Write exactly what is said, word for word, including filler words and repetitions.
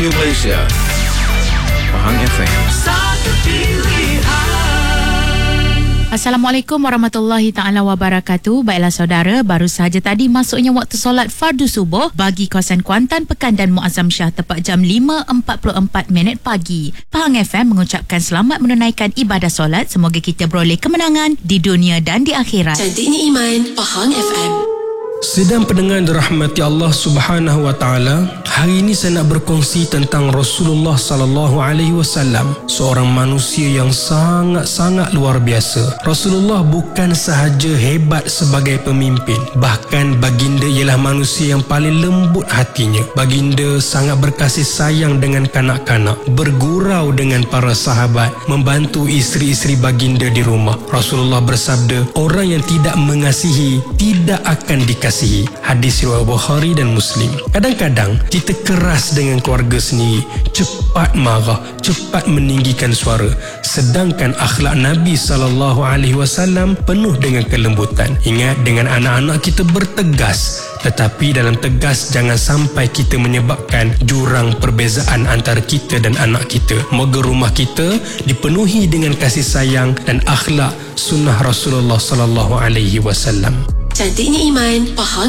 Radio Malaysia, Pahang F M. Satu pilihan. Assalamualaikum warahmatullahi taala wabarakatuh. Baiklah saudara, baru sahaja tadi masuknya waktu solat fardu subuh bagi kawasan Kuantan, Pekan dan Muazzam Shah tepat jam lima empat puluh empat minit pagi. Pahang F M mengucapkan selamat menunaikan ibadah solat. Semoga kita beroleh kemenangan di dunia dan di akhirat. Cantiknya iman, Pahang F M. Sedang pendengar dirahmati Allah Subhanahu wa taala, hari ini saya nak berkongsi tentang Rasulullah sallallahu alaihi wasallam, seorang manusia yang sangat-sangat luar biasa. Rasulullah bukan sahaja hebat sebagai pemimpin, bahkan baginda ialah manusia yang paling lembut hatinya. Baginda sangat berkasih sayang dengan kanak-kanak, bergurau dengan para sahabat, membantu isteri-isteri baginda di rumah. Rasulullah bersabda, orang yang tidak mengasihi tidak akan dikasihi. Hadis riwayat Bukhari dan Muslim. Kadang-kadang kita keras dengan keluarga sendiri, cepat marah, cepat meninggikan suara, sedangkan akhlak Nabi sallallahu alaihi wasallam penuh dengan kelembutan. Ingat, dengan anak-anak kita bertegas, tetapi dalam tegas jangan sampai kita menyebabkan jurang perbezaan antara kita dan anak kita. Moga rumah kita dipenuhi dengan kasih sayang dan akhlak sunnah Rasulullah sallallahu alaihi wasallam. Cantiknya iman, Pahang